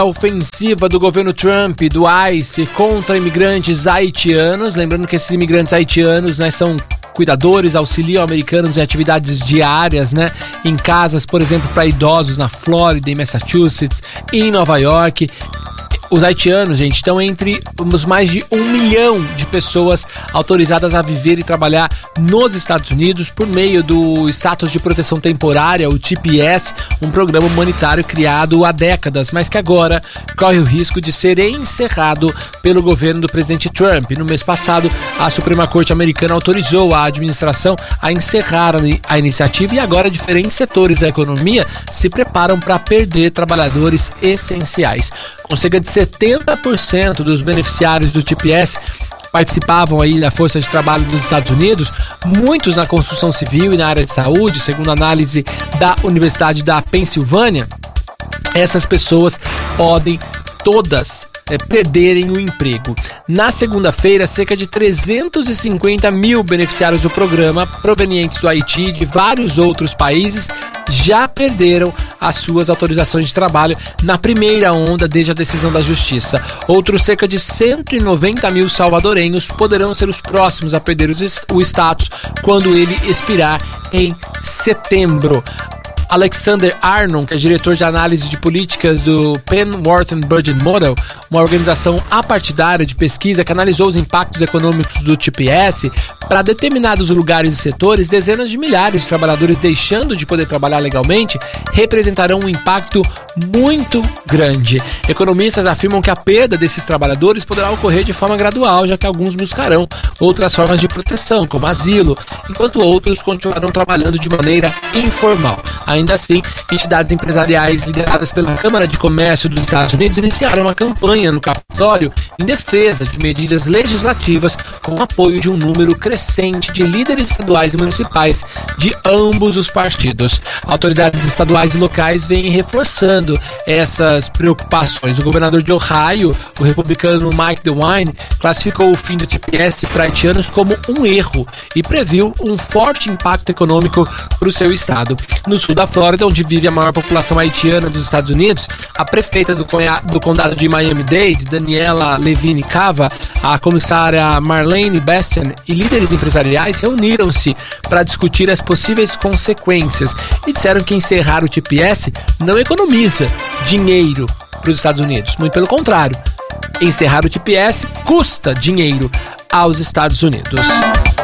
A ofensiva do governo Trump, do ICE, contra imigrantes haitianos. Lembrando que esses imigrantes haitianos, são cuidadores, auxiliam americanos em atividades diárias, em casas, por exemplo, para idosos na Flórida, em Massachusetts, em Nova York. Os haitianos, gente, estão entre os mais de 1 milhão de pessoas autorizadas a viver e trabalhar nos Estados Unidos por meio do Status de Proteção Temporária, o TPS, um programa humanitário criado há décadas, mas que agora corre o risco de ser encerrado pelo governo do presidente Trump. No mês passado, a Suprema Corte americana autorizou a administração a encerrar a iniciativa e agora diferentes setores da economia se preparam para perder trabalhadores essenciais. Com cerca de 70% dos beneficiários do TPS participavam aí da força de trabalho dos Estados Unidos, muitos na construção civil e na área de saúde, segundo a análise da Universidade da Pensilvânia. Essas pessoas podem todas perderem o emprego. Na segunda-feira, cerca de 350 mil beneficiários do programa, provenientes do Haiti e de vários outros países, já perderam as suas autorizações de trabalho na primeira onda desde a decisão da Justiça. Outros cerca de 190 mil salvadorenhos poderão ser os próximos a perder o status quando ele expirar em setembro. Alexander Arnon, que é diretor de análise de políticas do Penn Wharton Budget Model, uma organização apartidária de pesquisa que analisou os impactos econômicos do TPS, para determinados lugares e setores, dezenas de milhares de trabalhadores deixando de poder trabalhar legalmente representarão um impacto muito grande. Economistas afirmam que a perda desses trabalhadores poderá ocorrer de forma gradual, já que alguns buscarão outras formas de proteção, como asilo, enquanto outros continuarão trabalhando de maneira informal. Ainda assim, entidades empresariais lideradas pela Câmara de Comércio dos Estados Unidos iniciaram uma campanha no Capitólio em defesa de medidas legislativas com o apoio de um número crescente de líderes estaduais e municipais de ambos os partidos. Autoridades estaduais e locais vêm reforçando essas preocupações. O governador de Ohio, o republicano Mike DeWine, classificou o fim do TPS para haitianos como um erro e previu um forte impacto econômico para o seu estado. No sul da Flórida, onde vive a maior população haitiana dos Estados Unidos, a prefeita do condado de Miami-Dade, Daniela Levine Cava, a comissária Marlene Bastian e líderes empresariais reuniram-se para discutir as possíveis consequências e disseram que encerrar o TPS não economiza dinheiro para os Estados Unidos. Muito pelo contrário, encerrar o TPS custa dinheiro aos Estados Unidos.